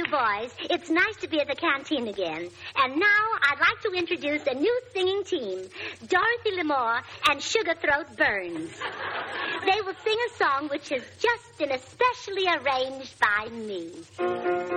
boys. It's nice to be at the canteen again. And now I'd like to introduce a new singing team, Dorothy L'Amour and Sugarthroat Burns. They will sing a song which has just been especially arranged by me.